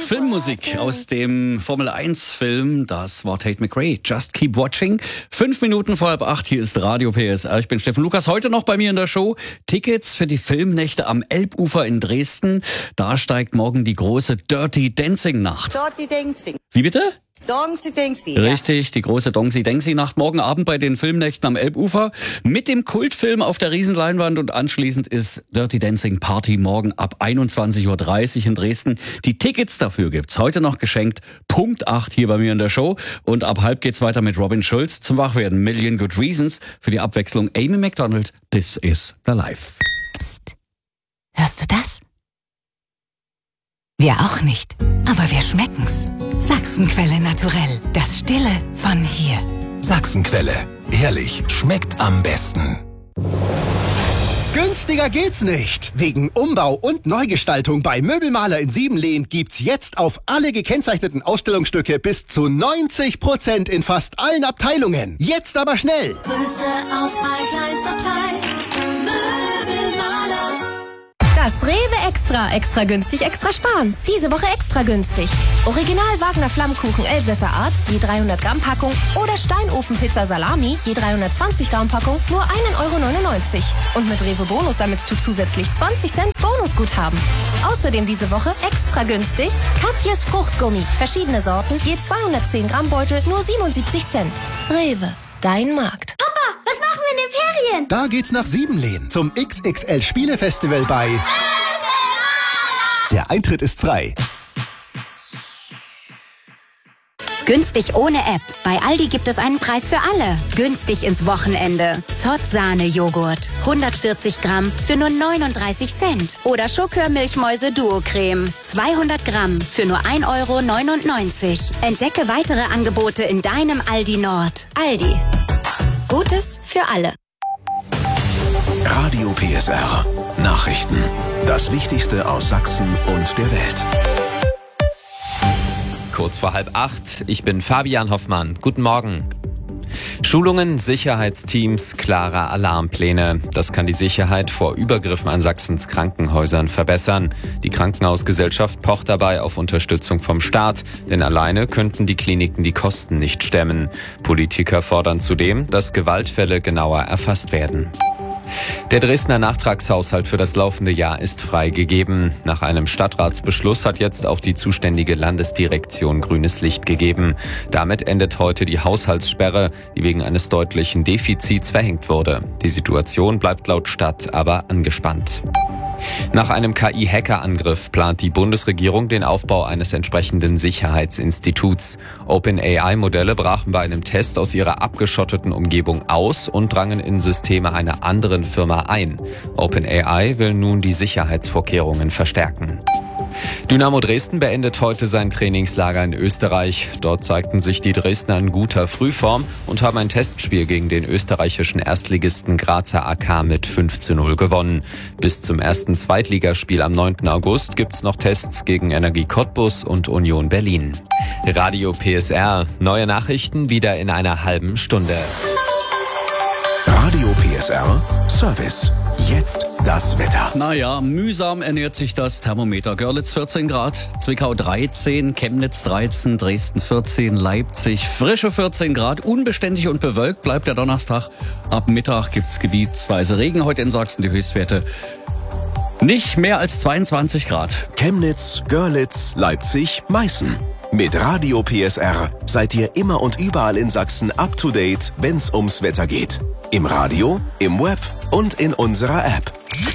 Filmmusik aus dem Formel-1-Film. Das war Tate McRae. Just keep watching. 5 Minuten vor 7:30. Hier ist Radio PSR. Ich bin Steffen Lukas. Heute noch bei mir in der Show. Tickets für die Filmnächte am Elbufer in Dresden. Da steigt morgen die große Dirty Dancing Nacht. Dirty Dancing. Wie bitte? Dongsi Dengsi. Richtig, die große Dongsi Dengsi Nacht morgen Abend bei den Filmnächten am Elbufer mit dem Kultfilm auf der Riesenleinwand und anschließend ist Dirty Dancing Party morgen ab 21:30 Uhr in Dresden. Die Tickets dafür gibt's heute noch geschenkt. Punkt 8 hier bei mir in der Show und ab 7:30 geht's weiter mit Robin Schulz zum Wachwerden. Million Good Reasons für die Abwechslung. Amy Macdonald, This is the Life. Psst. Hörst du das? Wir auch nicht, aber wir schmecken's. Sachsenquelle Naturell, das Stille von hier. Sachsenquelle, ehrlich, schmeckt am besten. Günstiger geht's nicht. Wegen Umbau und Neugestaltung bei Möbelmaler in Siebenlehn gibt's jetzt auf alle gekennzeichneten Ausstellungsstücke bis zu 90% in fast allen Abteilungen. Jetzt aber schnell! Größte Auswahl, kleinster Preis. Möbelmaler. Das Rewe Extra günstig, extra sparen. Diese Woche extra günstig. Original Wagner Flammkuchen Elsässer Art, je 300 Gramm Packung oder Steinofenpizza Salami, je 320 Gramm Packung, nur 1,99 €. Und mit Rewe Bonus sammelst du zusätzlich 20 Cent Bonusguthaben. Außerdem diese Woche extra günstig Katjes Fruchtgummi, verschiedene Sorten, je 210 Gramm Beutel, nur 77 Cent. Rewe, dein Markt. Was machen wir in den Ferien? Da geht's nach Siebenlehn zum XXL Spielefestival bei... Der Eintritt ist frei. Günstig ohne App. Bei Aldi gibt es einen Preis für alle. Günstig ins Wochenende. Zott-Sahne-Joghurt. 140 Gramm für nur 39 Cent. Oder Schokör-Milchmäuse Duo-Creme. 200 Gramm für nur 1,99 €. Entdecke weitere Angebote in deinem Aldi Nord. Aldi. Gutes für alle. Radio PSR. Nachrichten. Das Wichtigste aus Sachsen und der Welt. Kurz vor 7:30. Ich bin Fabian Hoffmann. Guten Morgen. Schulungen, Sicherheitsteams, klare Alarmpläne. Das kann die Sicherheit vor Übergriffen an Sachsens Krankenhäusern verbessern. Die Krankenhausgesellschaft pocht dabei auf Unterstützung vom Staat, denn alleine könnten die Kliniken die Kosten nicht stemmen. Politiker fordern zudem, dass Gewaltfälle genauer erfasst werden. Der Dresdner Nachtragshaushalt für das laufende Jahr ist freigegeben. Nach einem Stadtratsbeschluss hat jetzt auch die zuständige Landesdirektion grünes Licht gegeben. Damit endet heute die Haushaltssperre, die wegen eines deutlichen Defizits verhängt wurde. Die Situation bleibt laut Stadt aber angespannt. Nach einem KI-Hackerangriff plant die Bundesregierung den Aufbau eines entsprechenden Sicherheitsinstituts. OpenAI-Modelle brachen bei einem Test aus ihrer abgeschotteten Umgebung aus und drangen in Systeme einer anderen Firma ein. OpenAI will nun die Sicherheitsvorkehrungen verstärken. Dynamo Dresden beendet heute sein Trainingslager in Österreich. Dort zeigten sich die Dresdner in guter Frühform und haben ein Testspiel gegen den österreichischen Erstligisten Grazer AK mit 5:0 gewonnen. Bis zum ersten Zweitligaspiel am 9. August gibt's noch Tests gegen Energie Cottbus und Union Berlin. Radio PSR. Neue Nachrichten wieder in einer halben Stunde. Radio PSR Service. Jetzt das Wetter. Naja, mühsam ernährt sich das Thermometer. Görlitz 14 Grad, Zwickau 13, Chemnitz 13, Dresden 14, Leipzig frische 14 Grad. Unbeständig und bewölkt bleibt der Donnerstag. Ab Mittag gibt's gebietsweise Regen heute in Sachsen. Die Höchstwerte nicht mehr als 22 Grad. Chemnitz, Görlitz, Leipzig, Meißen. Mit Radio PSR seid ihr immer und überall in Sachsen up to date, wenn's ums Wetter geht. Im Radio, im Web und in unserer App.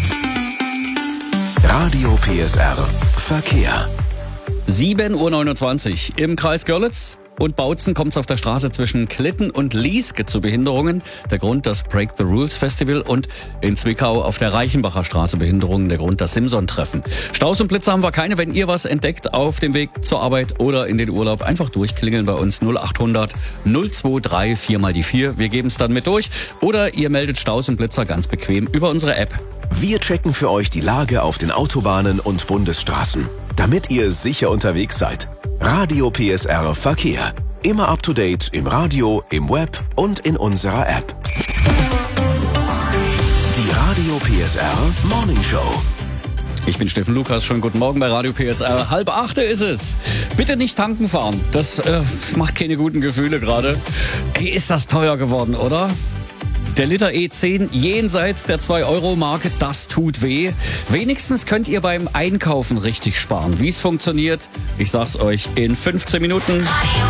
Radio PSR Verkehr. 7:29 Uhr im Kreis Görlitz und Bautzen kommt es auf der Straße zwischen Klitten und Lieske zu Behinderungen. Der Grund das Break the Rules Festival und in Zwickau auf der Reichenbacher Straße Behinderungen. Der Grund das Simson-Treffen. Staus und Blitze haben wir keine. Wenn ihr was entdeckt auf dem Weg zur Arbeit oder in den Urlaub, einfach durchklingeln bei uns 0800 023 4 mal die 4. Wir geben es dann mit durch. Oder ihr meldet Staus und Blitzer ganz bequem über unsere App. Wir checken für euch die Lage auf den Autobahnen und Bundesstraßen, damit ihr sicher unterwegs seid. Radio PSR Verkehr. Immer up to date im Radio, im Web und in unserer App. Die Radio PSR Morning Show. Ich bin Steffen Lukas, schönen guten Morgen bei Radio PSR. 7:30 ist es. Bitte nicht tanken fahren, das macht keine guten Gefühle gerade. Ey, ist das teuer geworden, oder? Der Liter E10 jenseits der 2-Euro-Marke, das tut weh. Wenigstens könnt ihr beim Einkaufen richtig sparen. Wie es funktioniert, ich sag's euch in 15 Minuten. Radio